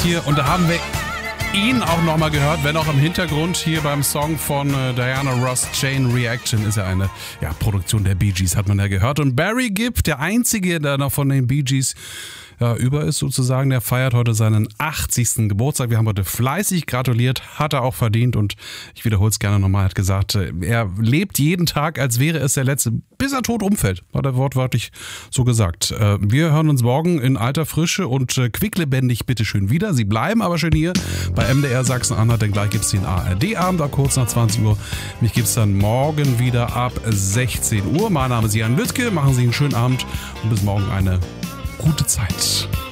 hier und da haben wir ihn auch nochmal gehört, wenn auch im Hintergrund hier beim Song von Diana Ross, Chain Reaction, ist ja eine Produktion der Bee Gees, hat man ja gehört. Und Barry Gibb, der Einzige, der noch von den Bee Gees über ist sozusagen, der feiert heute seinen 80. Geburtstag. Wir haben heute fleißig gratuliert, hat er auch verdient und ich wiederhole es gerne nochmal, hat gesagt, er lebt jeden Tag, als wäre es der letzte, bis er tot umfällt, hat er wortwörtlich so gesagt. Wir hören uns morgen in alter Frische und quicklebendig bitteschön wieder. Sie bleiben aber schön hier bei MDR Sachsen-Anhalt, denn gleich gibt es den ARD-Abend ab kurz nach 20 Uhr. Mich gibt es dann morgen wieder ab 16 Uhr. Mein Name ist Jan Lüttke, machen Sie einen schönen Abend und bis morgen eine gute Zeit.